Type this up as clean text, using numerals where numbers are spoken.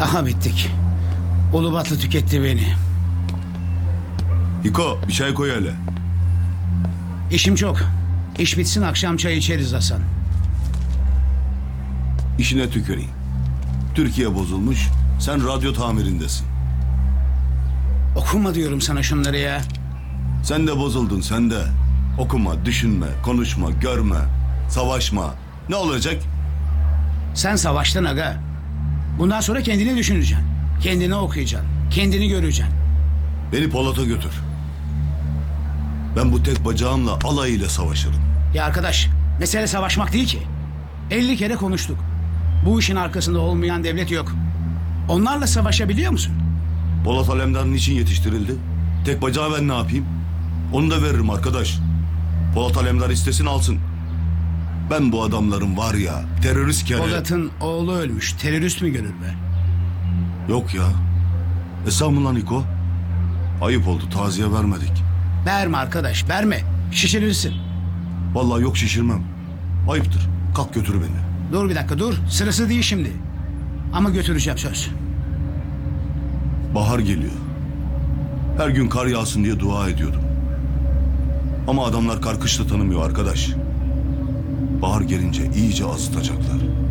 Aha bittik. Ulubatlı tüketti beni. Hiko bir çay koy hele. İşim çok. İş bitsin akşam çay içeriz Hasan. İşine tüküreyim. Türkiye bozulmuş, sen radyo tamirindesin. Okuma diyorum sana şunları ya. Sen de bozuldun, sen de. Okuma, düşünme, konuşma, görme, savaşma. Ne olacak? Sen savaştın aga. Bundan sonra kendini düşüneceksin. Kendini okuyacaksın. Kendini göreceksin. Beni Polat'a götür. Ben bu tek bacağımla alayıyla savaşırım. Ya arkadaş, mesele savaşmak değil ki. 50 kere konuştuk. Bu işin arkasında olmayan devlet yok. Onlarla savaşabiliyor musun? Polat Alemdar niçin yetiştirildi? Tek bacağı ben ne yapayım? Onu da veririm arkadaş. Polat Alemdar istesin alsın. Ben bu adamların var ya terörist kere... Polat'ın oğlu ölmüş. Terörist mi görür be? Yok ya. Esam mı lan Hiko? Ayıp oldu, taziye vermedik. Verme arkadaş, verme. Şişirirsin. Vallahi yok, şişirmem. Ayıptır. Kalk götür beni. Dur bir dakika dur. Sırası değil şimdi. Ama götüreceğim söz. Bahar geliyor. Her gün kar yağsın diye dua ediyordum. Ama adamlar kar kışla tanımıyor arkadaş. Bahar gelince iyice azıtacaklar.